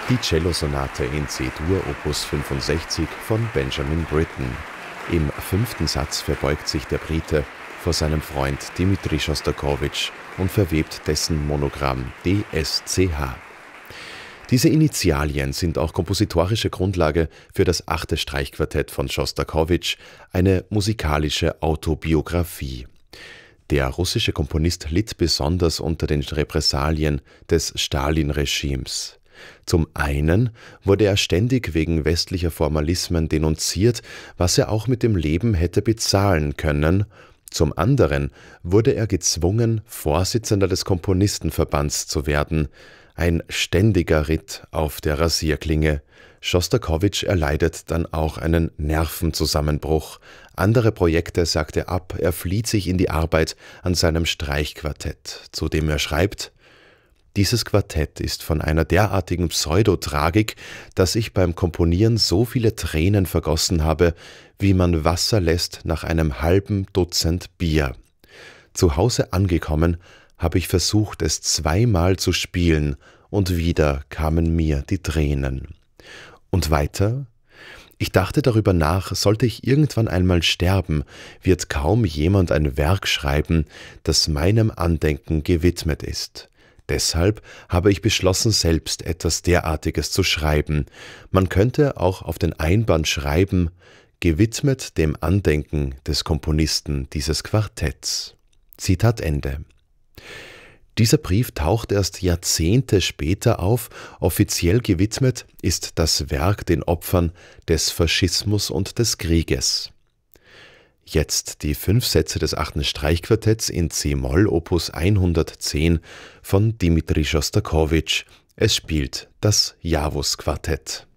Die Cellosonate in C-Dur Opus 65 von Benjamin Britten. Im 5. Satz verbeugt sich der Brite vor seinem Freund Dmitri Schostakowitsch und verwebt dessen Monogramm DSCH. Diese Initialien sind auch kompositorische Grundlage für das 8. Streichquartett von Schostakowitsch, eine musikalische Autobiografie. Der russische Komponist litt besonders unter den Repressalien des Stalin-Regimes. Zum einen wurde er ständig wegen westlicher Formalismen denunziert, was er auch mit dem Leben hätte bezahlen können. Zum anderen wurde er gezwungen, Vorsitzender des Komponistenverbands zu werden. Ein ständiger Ritt auf der Rasierklinge. Schostakowitsch erleidet dann auch einen Nervenzusammenbruch. Andere Projekte sagt er ab, er flieht sich in die Arbeit an seinem Streichquartett, zu dem er schreibt: Dieses Quartett ist von einer derartigen Pseudotragik, dass ich beim Komponieren so viele Tränen vergossen habe, wie man Wasser lässt nach einem halben Dutzend Bier. Zu Hause angekommen, habe ich versucht, es 2-mal zu spielen, und wieder kamen mir die Tränen. Und weiter? Ich dachte darüber nach, sollte ich irgendwann einmal sterben, wird kaum jemand ein Werk schreiben, das meinem Andenken gewidmet ist. Deshalb habe ich beschlossen, selbst etwas derartiges zu schreiben. Man könnte auch auf den Einband schreiben: gewidmet dem Andenken des Komponisten dieses Quartetts. Zitat Ende. Dieser Brief taucht erst Jahrzehnte später auf. Offiziell gewidmet ist das Werk den Opfern des Faschismus und des Krieges. Jetzt die 5 Sätze des 8. Streichquartetts in c-Moll Opus 110 von Dmitri Schostakowitsch. Es spielt das Javus-Quartett.